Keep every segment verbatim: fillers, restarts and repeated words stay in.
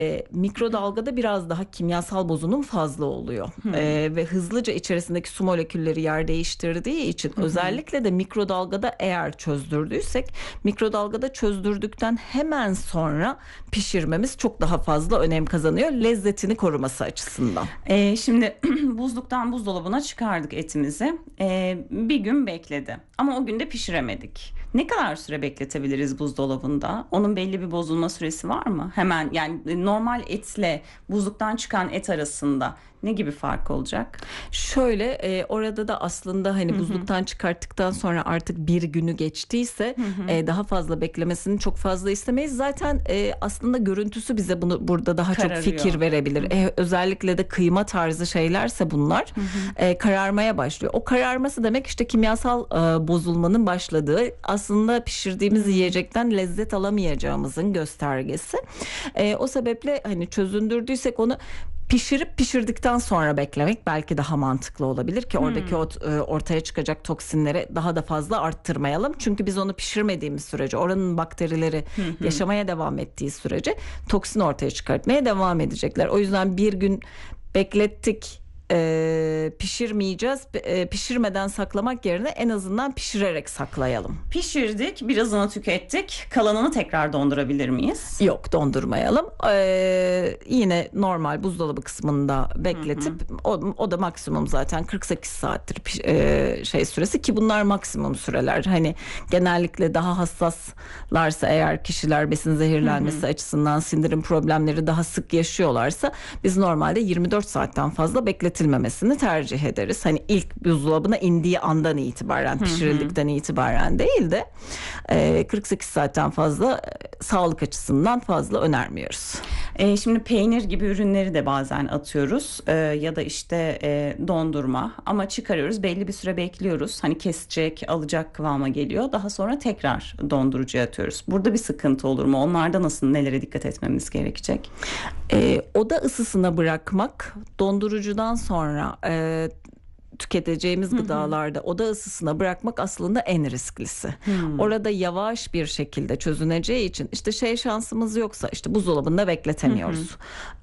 E, mikrodalgada biraz daha kimyasal bozunum fazla oluyor. Hmm. E, ve hızlıca içerisindeki su molekülleri yer değiştirdiği için Hı hı. özellikle de mikrodalgada eğer çözdürdüysek, mikrodalgada çözdürdükten hemen sonra pişirmemiz çok daha fazla önem kazanıyor lezzetini koruması açısından. Ee, şimdi buzluktan buzdolabına çıkardık etimizi. Ee, bir gün bekledi. Ama o gün de pişiremedik. Ne kadar süre bekletebiliriz buzdolabında? Onun belli bir bozulma süresi var mı? Hemen, yani normal etle buzluktan çıkan et arasında ne gibi fark olacak? Şöyle e, orada da aslında hani buzluktan çıkarttıktan sonra artık bir günü geçtiyse e, daha fazla beklemesini çok fazla istemeyiz. Zaten e, aslında görüntüsü bize bunu burada daha Kararıyor. çok fikir verebilir. E, özellikle de kıyma tarzı şeylerse bunlar e, kararmaya başlıyor. O kararması demek işte kimyasal e, bozulmanın başladığı, aslında pişirdiğimiz yiyecekten lezzet alamayacağımızın göstergesi. E, o sebeple hani çözündürdüysek onu pişirip pişirdikten sonra beklemek belki daha mantıklı olabilir ki oradaki o e, ortaya çıkacak toksinleri daha da fazla arttırmayalım. Çünkü biz onu pişirmediğimiz sürece, oranın bakterileri yaşamaya devam ettiği sürece toksin ortaya çıkartmaya devam edecekler. O yüzden bir gün beklettik, e, pişirmeyeceğiz. E, pişirmeden saklamak yerine en azından pişirerek saklayalım. Pişirdik, birazını tükettik. Kalanını tekrar dondurabilir miyiz? Yok, dondurmayalım. Ee, yine normal buzdolabı kısmında bekletip o, o da maksimum zaten kırk sekiz saattir piş- e, şey süresi, ki bunlar maksimum süreler. Hani genellikle daha hassaslarsa eğer kişiler, besin zehirlenmesi açısından sindirim problemleri daha sık yaşıyorlarsa biz normalde yirmi dört saatten fazla bekletilmemesini tercih ederiz. Hani ilk buzdolabına indiği andan itibaren, pişirildikten itibaren değil de e, kırk sekiz saatten fazla e, sağlık açısından fazla önermiyoruz. Ee, şimdi peynir gibi ürünleri de bazen atıyoruz Ee, ya da işte e, dondurma, ama çıkarıyoruz, belli bir süre bekliyoruz, hani kesecek, alacak kıvama geliyor, daha sonra tekrar dondurucuya atıyoruz. Burada bir sıkıntı olur mu? Onlarda nasıl, nelere dikkat etmemiz gerekecek? E, oda ısısına bırakmak, dondurucudan sonra e, tüketeceğimiz gıdalarda oda ısısına bırakmak aslında en risklisi. Orada yavaş bir şekilde çözüneceği için işte şey şansımız yoksa, işte buzdolabında bekletemiyoruz.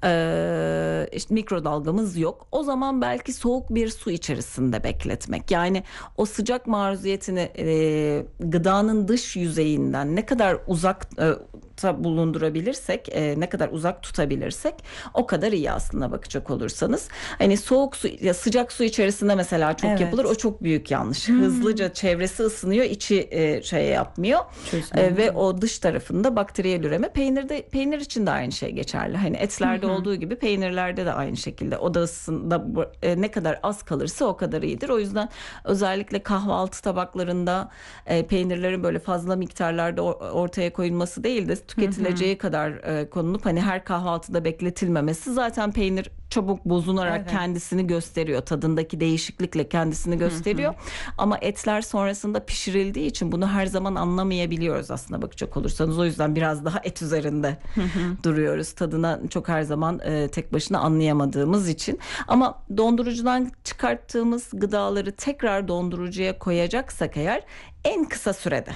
Ee, işte mikrodalgamız yok. O zaman belki soğuk bir su içerisinde bekletmek. Yani o sıcak maruziyetini e, gıdanın dış yüzeyinden ne kadar uzak e, bulundurabilirsek, e, ne kadar uzak tutabilirsek o kadar iyi aslında bakacak olursanız. Hani soğuk su ya sıcak su içerisinde mesela çok Evet. yapılır. O çok büyük yanlış. Hızlıca çevresi ısınıyor, içi e, şey yapmıyor. Çözünüyor. E, ve o dış tarafında bakteriyel üreme. Peynirde, peynir için de aynı şey geçerli. Hani etlerde olduğu gibi peynirlerde de aynı şekilde. Oda ısısında bu- e, ne kadar az kalırsa o kadar iyidir. O yüzden özellikle kahvaltı tabaklarında e, peynirlerin böyle fazla miktarlarda or- ortaya koyulması değil de tüketileceği kadar e, konulup hani her kahvaltıda bekletilmemesi. Zaten peynir çabuk bozunarak Evet. kendisini gösteriyor. Tadındaki değişiklikle kendisini gösteriyor. Ama etler sonrasında pişirildiği için bunu her zaman anlamayabiliyoruz aslında bakacak olursanız. O yüzden biraz daha et üzerinde duruyoruz. Tadına çok her zaman e, tek başına anlayamadığımız için. Ama dondurucudan çıkarttığımız gıdaları tekrar dondurucuya koyacaksak eğer en kısa sürede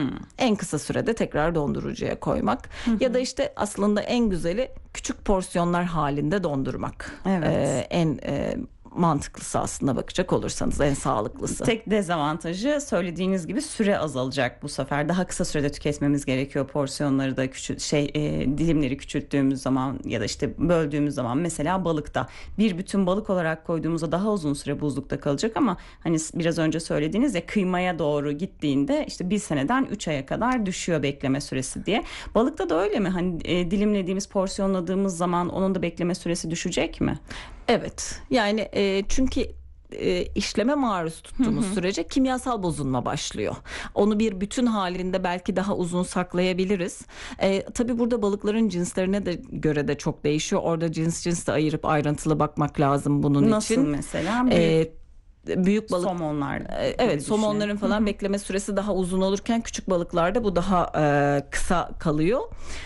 en kısa sürede tekrar dondurucuya koymak ya da işte aslında en güzeli küçük porsiyonlar halinde dondurmak. Evet. Ee, en e, mantıklısı aslında bakacak olursanız, en sağlıklısı. Tek dezavantajı, söylediğiniz gibi süre azalacak bu sefer. Daha kısa sürede tüketmemiz gerekiyor porsiyonları da, küçült şey e, dilimleri küçülttüğümüz zaman ya da işte böldüğümüz zaman. Mesela balıkta bir bütün balık olarak koyduğumuzda daha uzun süre buzlukta kalacak, ama hani biraz önce söylediğiniz ya, kıymaya doğru gittiğinde işte bir seneden üç aya kadar düşüyor bekleme süresi diye. Balıkta da öyle mi? Hani e, dilimlediğimiz, porsiyonladığımız zaman onun da bekleme süresi düşecek mi? Evet, yani e, çünkü e, işleme maruz tuttuğumuz sürece kimyasal bozulma başlıyor. Onu bir bütün halinde belki daha uzun saklayabiliriz. E, tabii burada balıkların cinslerine de göre de çok değişiyor. Orada cins cins de ayırıp ayrıntılı bakmak lazım bunun Nasıl için. mesela? E, büyük balık Somonlar. E, Evet, somonların falan bekleme süresi daha uzun olurken küçük balıklarda bu daha e, kısa kalıyor.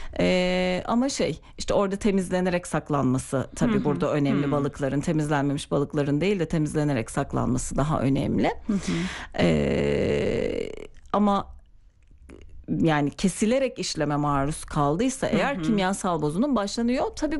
E, ama şey işte orada temizlenerek saklanması tabii burada önemli. Balıkların, temizlenmemiş balıkların değil de temizlenerek saklanması daha önemli. E, ama yani kesilerek işleme maruz kaldıysa eğer kimyasal bozulum başlanıyor. Tabii